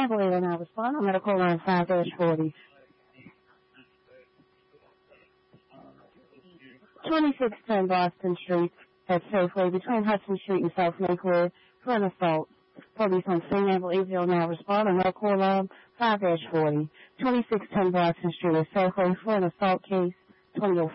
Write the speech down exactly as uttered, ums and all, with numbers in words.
Ambulance will now respond on medical line five dash forty. twenty-six ten Boston Street at Safeway between Hudson Street and South Lakewood for an assault. Police on scene. Ambulance will now respond on medical line five dash forty. twenty-six ten Boston Street at Safeway for an assault case. twenty oh